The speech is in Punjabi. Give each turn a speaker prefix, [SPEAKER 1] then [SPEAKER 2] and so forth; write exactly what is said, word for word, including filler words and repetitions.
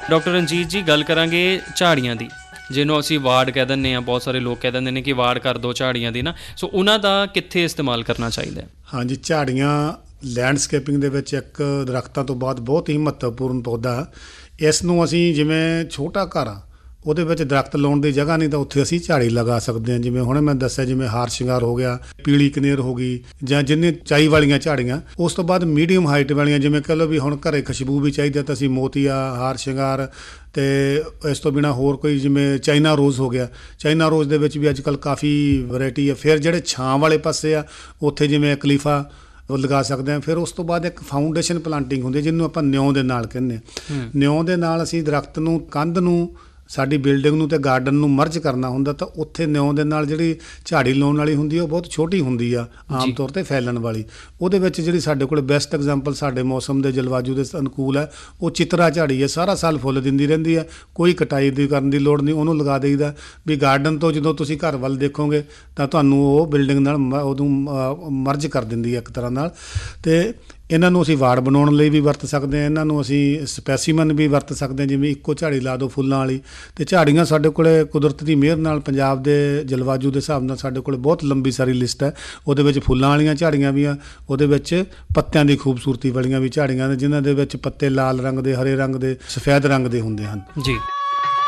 [SPEAKER 1] ਡਾਕਟਰ ਰਣਜੀਤ ਜੀ, ਗੱਲ ਕਰਾਂਗੇ ਝਾੜੀਆਂ ਦੀ, ਜਿਹਨੂੰ ਅਸੀਂ ਵਾੜ ਕਹਿ ਦਿੰਦੇ ਹਾਂ। ਬਹੁਤ ਸਾਰੇ ਲੋਕ ਕਹਿ ਦਿੰਦੇ ਨੇ ਕਿ ਵਾੜ ਕਰ ਦਿਓ ਝਾੜੀਆਂ ਦੀ ਨਾ, ਸੋ ਉਹਨਾਂ ਦਾ ਕਿੱਥੇ ਇਸਤੇਮਾਲ ਕਰਨਾ ਚਾਹੀਦਾ?
[SPEAKER 2] ਹਾਂਜੀ, ਝਾੜੀਆਂ ਲੈਂਡਸਕੇਪਿੰਗ ਦੇ ਵਿੱਚ ਇੱਕ ਦਰੱਖਤਾਂ ਤੋਂ ਬਾਅਦ ਬਹੁਤ ਹੀ ਮਹੱਤਵਪੂਰਨ ਪੌਦਾ। ਇਸ ਨੂੰ ਅਸੀਂ ਜਿਵੇਂ ਛੋਟਾ ਘਰ ਆ, ਉਹਦੇ ਵਿੱਚ ਦਰਖਤ ਲਾਉਣ ਦੀ ਜਗ੍ਹਾ ਨਹੀਂ ਤਾਂ ਉੱਥੇ ਅਸੀਂ ਝਾੜੀ ਲਗਾ ਸਕਦੇ ਹਾਂ। ਜਿਵੇਂ ਹੁਣ ਮੈਂ ਦੱਸਿਆ, ਜਿਵੇਂ ਹਾਰ ਸ਼ਿੰਗਾਰ ਹੋ ਗਿਆ, ਪੀਲੀ ਕਨੇਰ ਹੋ ਗਈ, ਜਾਂ ਜਿੰਨੇ ਚਾਈ ਵਾਲੀਆਂ ਝਾੜੀਆਂ। ਉਸ ਤੋਂ ਬਾਅਦ ਮੀਡੀਅਮ ਹਾਈਟ ਵਾਲੀਆਂ, ਜਿਵੇਂ ਕਹਿ ਲਓ ਵੀ ਹੁਣ ਘਰੇ ਖੁਸ਼ਬੂ ਵੀ ਚਾਹੀਦੀ ਤਾਂ ਅਸੀਂ ਮੋਤੀਆ, ਹਾਰ ਸ਼ਿੰਗਾਰ, ਅਤੇ ਇਸ ਤੋਂ ਬਿਨਾਂ ਹੋਰ ਕੋਈ ਜਿਵੇਂ ਚਾਈਨਾ ਰੋਜ਼ ਹੋ ਗਿਆ। ਚਾਈਨਾ ਰੋਜ਼ ਦੇ ਵਿੱਚ ਵੀ ਅੱਜ ਕੱਲ੍ਹ ਕਾਫੀ ਵੈਰਾਈਟੀ ਆ। ਫਿਰ ਜਿਹੜੇ ਛਾਂ ਵਾਲੇ ਪਾਸੇ ਆ, ਉੱਥੇ ਜਿਵੇਂ ਕਲੀਫਾ ਉਹ ਲਗਾ ਸਕਦੇ ਹਾਂ। ਫਿਰ ਉਸ ਤੋਂ ਬਾਅਦ ਇੱਕ ਫਾਊਂਡੇਸ਼ਨ ਪਲਾਂਟਿੰਗ ਹੁੰਦੀ, ਜਿਹਨੂੰ ਆਪਾਂ ਨਿਉਂ ਦੇ ਨਾਲ ਕਹਿੰਦੇ ਹਾਂ। ਨਿਉਂ ਦੇ ਨਾਲ ਅਸੀਂ ਦਰਖਤ ਨੂੰ, ਕੰਧ ਨੂੰ, ਸਾਡੀ ਬਿਲਡਿੰਗ ਨੂੰ ਅਤੇ ਗਾਰਡਨ ਨੂੰ ਮਰਜ ਕਰਨਾ ਹੁੰਦਾ, ਤਾਂ ਉੱਥੇ ਨਿਉਂ ਦੇ ਨਾਲ ਜਿਹੜੀ ਝਾੜੀ ਲਾਉਣ ਵਾਲੀ ਹੁੰਦੀ ਆ, ਉਹ ਬਹੁਤ ਛੋਟੀ ਹੁੰਦੀ ਆ, ਆਮ ਤੌਰ 'ਤੇ ਫੈਲਣ ਵਾਲੀ। ਉਹਦੇ ਵਿੱਚ ਜਿਹੜੀ ਸਾਡੇ ਕੋਲ ਬੈਸਟ ਐਗਜ਼ਾਮਪਲ ਸਾਡੇ ਮੌਸਮ ਦੇ ਜਲਵਾਯੂ ਦੇ ਅਨੁਕੂਲ ਹੈ, ਉਹ ਚਿਤਰਾ ਝਾੜੀ ਹੈ। ਸਾਰਾ ਸਾਲ ਫੁੱਲ ਦਿੰਦੀ ਰਹਿੰਦੀ ਹੈ, ਕੋਈ ਕਟਾਈ ਦੀ ਕਰਨ ਦੀ ਲੋੜ ਨਹੀਂ। ਉਹਨੂੰ ਲਗਾ ਦੇਈਦਾ ਵੀ ਗਾਰਡਨ ਤੋਂ ਜਦੋਂ ਤੁਸੀਂ ਘਰ ਵੱਲ ਦੇਖੋਗੇ ਤਾਂ ਤੁਹਾਨੂੰ ਉਹ ਬਿਲਡਿੰਗ ਨਾਲ ਉਹਨੂੰ ਮਰਜ ਕਰ ਦਿੰਦੀ ਹੈ ਇੱਕ ਤਰ੍ਹਾਂ ਨਾਲ। ਅਤੇ ਇਹਨਾਂ ਨੂੰ ਅਸੀਂ ਵਾੜ ਬਣਾਉਣ ਲਈ ਵੀ ਵਰਤ ਸਕਦੇ ਹਾਂ। ਇਹਨਾਂ ਨੂੰ ਅਸੀਂ ਸਪੈਸੀਮਨ ਵੀ ਵਰਤ ਸਕਦੇ ਹਾਂ, ਜਿਵੇਂ ਇੱਕੋ ਝਾੜੀ ਲਾ ਦਿਓ ਫੁੱਲਾਂ ਵਾਲੀ। ਅਤੇ ਝਾੜੀਆਂ ਸਾਡੇ ਕੋਲ ਕੁਦਰਤ ਦੀ ਮਿਹਰ ਨਾਲ, ਪੰਜਾਬ ਦੇ ਜਲਵਾਯੂ ਦੇ ਹਿਸਾਬ ਨਾਲ ਸਾਡੇ ਕੋਲ ਬਹੁਤ ਲੰਬੀ ਸਾਰੀ ਲਿਸਟ ਹੈ। ਉਹਦੇ ਵਿੱਚ ਫੁੱਲਾਂ ਵਾਲੀਆਂ ਝਾੜੀਆਂ ਵੀ ਆ, ਉਹਦੇ ਵਿੱਚ ਪੱਤਿਆਂ ਦੀ ਖੂਬਸੂਰਤੀ ਵਾਲੀਆਂ ਵੀ ਝਾੜੀਆਂ ਨੇ, ਜਿਨ੍ਹਾਂ ਦੇ ਵਿੱਚ ਪੱਤੇ ਲਾਲ ਰੰਗ ਦੇ, ਹਰੇ ਰੰਗ ਦੇ, ਸਫੈਦ ਰੰਗ ਦੇ ਹੁੰਦੇ ਹਨ।
[SPEAKER 1] ਜੀ।